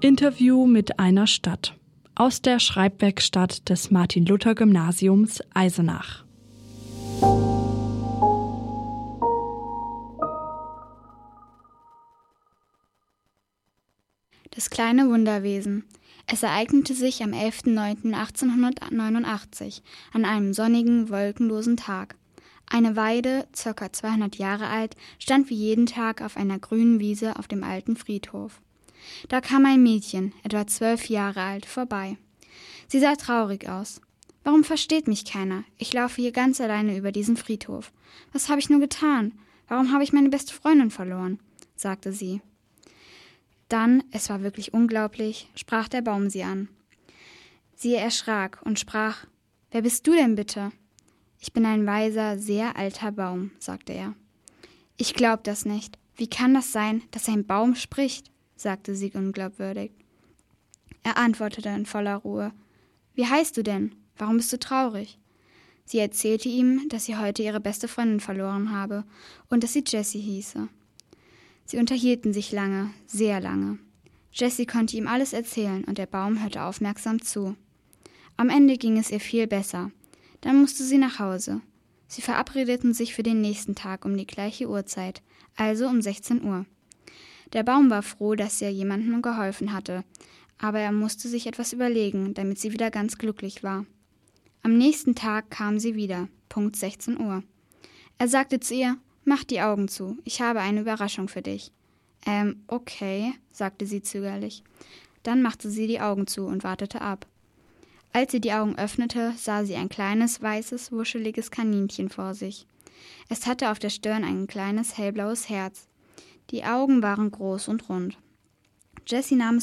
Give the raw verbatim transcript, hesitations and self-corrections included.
Interview mit einer Stadt aus der Schreibwerkstatt des Martin-Luther-Gymnasiums Eisenach. Das kleine Wunderwesen. Es ereignete sich am elften neunten achtzehnhundertneunundachtzig an einem sonnigen, wolkenlosen Tag. Eine Weide, ca. zweihundert Jahre alt, stand wie jeden Tag auf einer grünen Wiese auf dem alten Friedhof. Da kam ein Mädchen, etwa zwölf Jahre alt, vorbei. Sie sah traurig aus. »Warum versteht mich keiner? Ich laufe hier ganz alleine über diesen Friedhof. Was habe ich nur getan? Warum habe ich meine beste Freundin verloren?« sagte sie. Dann, es war wirklich unglaublich, sprach der Baum sie an. Sie erschrak und sprach: »Wer bist du denn bitte?« »Ich bin ein weiser, sehr alter Baum«, sagte er. »Ich glaub das nicht. Wie kann das sein, dass ein Baum spricht?«, sagte sie unglaubwürdig. Er antwortete in voller Ruhe: »Wie heißt du denn? Warum bist du traurig?« Sie erzählte ihm, dass sie heute ihre beste Freundin verloren habe und dass sie Jessie hieße. Sie unterhielten sich lange, sehr lange. Jessie konnte ihm alles erzählen und der Baum hörte aufmerksam zu. Am Ende ging es ihr viel besser. Dann musste sie nach Hause. Sie verabredeten sich für den nächsten Tag um die gleiche Uhrzeit, also um sechzehn Uhr. Der Baum war froh, dass er jemandem geholfen hatte, aber er musste sich etwas überlegen, damit sie wieder ganz glücklich war. Am nächsten Tag kam sie wieder, Punkt sechzehn Uhr. Er sagte zu ihr: »Mach die Augen zu, ich habe eine Überraschung für dich.« Ähm, okay, sagte sie zögerlich. Dann machte sie die Augen zu und wartete ab. Als sie die Augen öffnete, sah sie ein kleines, weißes, wuscheliges Kaninchen vor sich. Es hatte auf der Stirn ein kleines, hellblaues Herz. Die Augen waren groß und rund. Jessie nahm